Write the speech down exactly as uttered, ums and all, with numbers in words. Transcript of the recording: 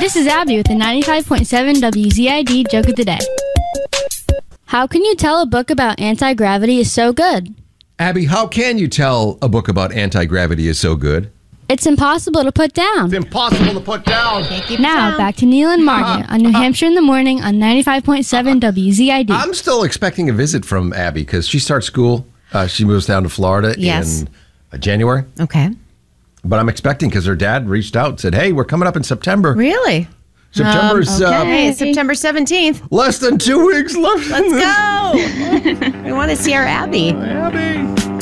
This is Abby with the ninety-five point seven W Z I D Joke of the Day. How can you tell a book about anti-gravity is so good? Abby, how can you tell a book about anti-gravity is so good? It's impossible to put down. It's impossible to put down. Now, down. back to Neil and Margaret on New Hampshire in the Morning on ninety-five point seven W Z I D. I'm still expecting a visit from Abby because she starts school. Uh, she moves down to Florida Yes. in uh, January. Okay. But I'm expecting because her dad reached out and said, hey, we're coming up in September. Really? September's Um, uh, okay, September seventeenth. less than two weeks left. Let's go. We want to see our Abby. Abby.